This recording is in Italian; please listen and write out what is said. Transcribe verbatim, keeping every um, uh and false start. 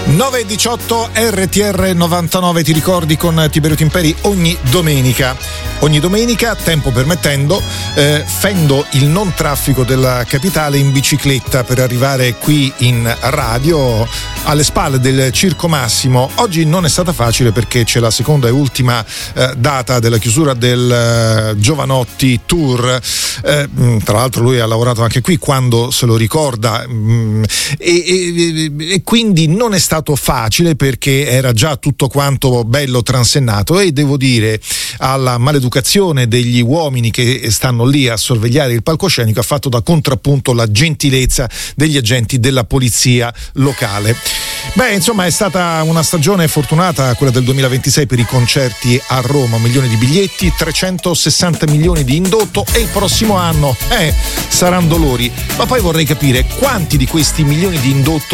nove e diciotto R T R novantanove, ti ricordi, con Tiberio Timperi ogni domenica. Ogni domenica, tempo permettendo, eh, fendo il non traffico della capitale in bicicletta per arrivare qui in radio alle spalle del Circo Massimo. Oggi non è stata facile perché c'è la seconda e ultima eh, data della chiusura del eh, Giovanotti Tour. Eh, tra l'altro lui ha lavorato anche qui, quando se lo ricorda, mh, e, e, e quindi non è stato facile perché era già tutto quanto bello transennato, e devo dire, alla maleducazione degli uomini che stanno lì a sorvegliare il palcoscenico ha fatto da contrappunto la gentilezza degli agenti della polizia locale. Beh, insomma, è stata una stagione fortunata quella del duemilaventisei per i concerti a Roma. Un milione di biglietti, trecentosessanta milioni di indotto, e il prossimo anno eh, saranno dolori. Ma poi vorrei capire quanti di questi milioni di indotto